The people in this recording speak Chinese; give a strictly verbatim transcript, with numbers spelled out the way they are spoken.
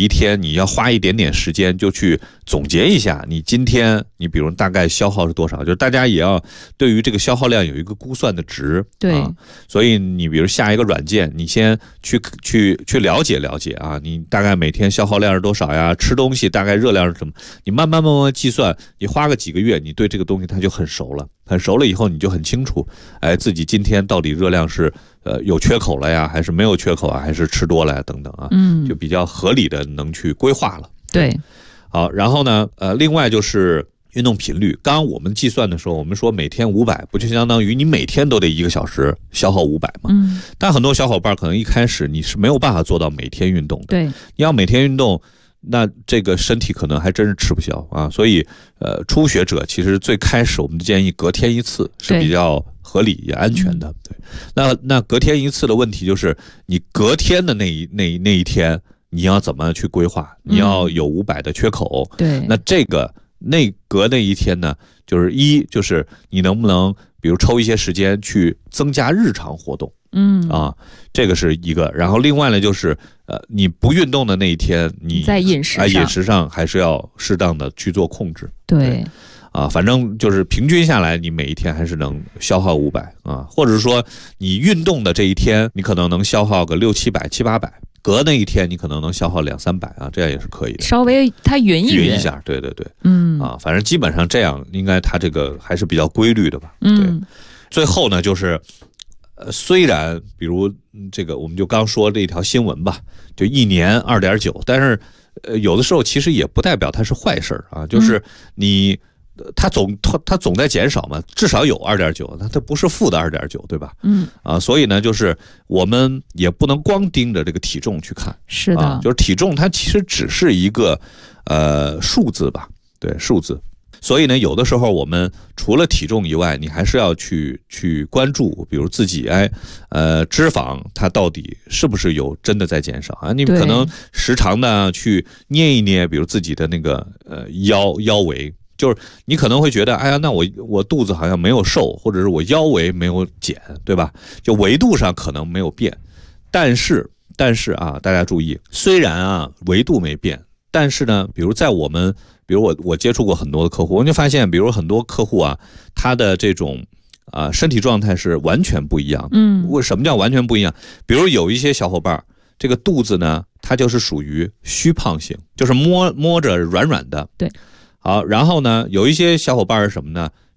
一天你要花一点点时间就去总结一下，你今天你比如大概消耗是多少，就是大家也要对于这个消耗量有一个估算的值。 对、 啊，所以你比如下一个软件，你先去去去了解了解啊，你大概每天消耗量是多少呀？吃东西大概热量是什么？你慢慢慢慢计算，你花个几个月，你对这个东西它就很熟了，很熟了以后你就很清楚，哎，自己今天到底热量是呃有缺口了呀，还是没有缺口啊，还是吃多了呀等等啊， 嗯， 就比较合理的能去规划了。 对， 好，然后呢，呃，另外就是运动频率。刚刚我们计算的时候，我们说每天五百，不就相当于你每天都得一个小时消耗五百吗？ 嗯， 但很多小伙伴可能一开始你是没有办法做到每天运动的。 对， 你要每天运动，那这个身体可能还真是吃不消啊。所以，呃，初学者其实最开始我们建议隔天一次是比较合理也安全的。对，那那隔天一次的问题就是，你隔天的那一那那一天，你要怎么去规划？你要有五百的缺口。 对， 那这个。内隔那一天呢，就是一就是你能不能比如抽一些时间去增加日常活动， 嗯啊，这个是一个。然后另外呢就是呃你不运动的那一天，你在饮食上、 啊、饮食上还是要适当的去做控制。 对， 对啊，反正就是平均下来，你每一天还是能消耗五百啊，或者是说你运动的这一天，你可能能消耗个六七百、七八百。隔那一天你可能能消耗两三百啊，这样也是可以的。 稍微它匀一匀一下，对对对， 嗯啊，反正基本上这样，应该它这个还是比较规律的吧。 嗯， 对。最后呢，就是呃，虽然比如这个，我们就刚说这条新闻吧，就一年二点九，但是呃，有的时候其实也不代表它是坏事啊，就是你。它总它它总在减少嘛，至少有二点九，它它不是负的二点九，对吧？ 嗯啊，所以呢，就是我们也不能光盯着这个体重去看， 是的， 啊、就是体重它其实只是一个呃数字吧，对，数字。所以呢，有的时候我们除了体重以外，你还是要去去关注，比如自己哎呃脂肪它到底是不是有真的在减少啊？你可能时常的去捏一捏，比如自己的那个呃腰腰围。就是你可能会觉得，哎呀，那我我肚子好像没有瘦，或者是我腰围没有减，对吧？就维度上可能没有变，但是但是啊，大家注意，虽然啊维度没变，但是呢，比如在我们，比如我我接触过很多的客户，我就发现，比如很多客户啊，他的这种啊身体状态是完全不一样的。 嗯， 为什么叫完全不一样？比如有一些小伙伴，这个肚子呢，它就是属于虚胖型，就是摸摸着软软的。 对。 好，然后呢，有一些小伙伴是什么呢？